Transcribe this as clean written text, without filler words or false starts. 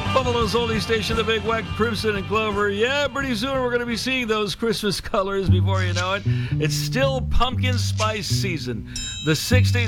Buffalo's only station, the Big Whack, Crimson and Clover. Yeah, pretty soon we're going to be seeing those Christmas colors before you know it. It's still pumpkin spice season. The 60s